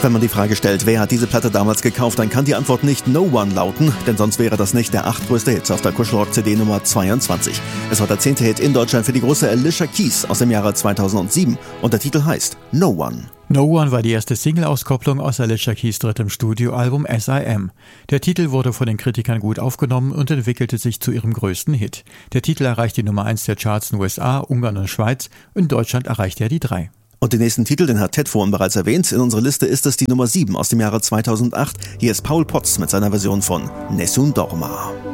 Wenn man die Frage stellt, wer hat diese Platte damals gekauft, dann kann die Antwort nicht No One lauten, denn sonst wäre das nicht der 8. größte Hit auf der Kuschelrock-CD Nummer 22. Es war der 10. Hit in Deutschland für die große Alicia Keys aus dem Jahre 2007 und der Titel heißt No One. No One war die erste Single-Auskopplung aus Alicia Keys drittem Studioalbum S.I.M. Der Titel wurde von den Kritikern gut aufgenommen und entwickelte sich zu ihrem größten Hit. Der Titel erreicht die Nummer 1 der Charts in USA, Ungarn und Schweiz. In Deutschland erreichte er die 3. Und den nächsten Titel, den hat Ted vorhin bereits erwähnt. In unserer Liste ist es die Nummer 7 aus dem Jahre 2008. Hier ist Paul Potts mit seiner Version von Nessun Dorma.